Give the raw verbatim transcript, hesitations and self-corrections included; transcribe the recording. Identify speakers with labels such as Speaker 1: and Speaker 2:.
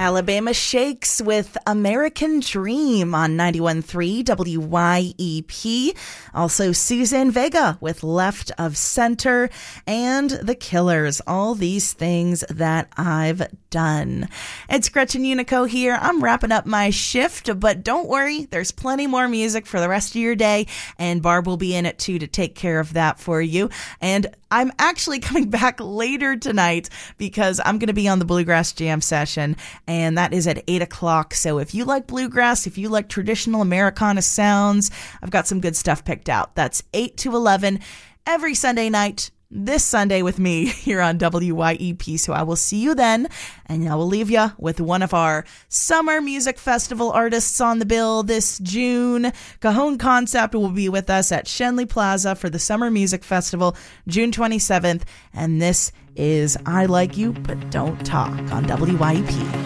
Speaker 1: Alabama Shakes with American Dream on ninety-one point three W Y E P. Also Suzanne Vega with Left of Center, and The Killers, All These Things That I've Done. It's Gretchen Unico here. I'm wrapping up my shift, but don't worry, there's plenty more music for the rest of your day, and Barb will be in it too to take care of that for you. And I'm actually coming back later tonight because I'm going to be on the Bluegrass Jam session, and that is at eight o'clock. So if you like bluegrass, if you like traditional Americana sounds, I've got some good stuff picked out. That's eight to eleven every Sunday night, this Sunday with me here on W Y E P. So I will see you then, and I will leave you with one of our Summer Music Festival artists on the bill this June. Cajon Concept will be with us at Shenley Plaza for the Summer Music Festival, June twenty-seventh, and this is I Like You But Don't Talk on W Y E P.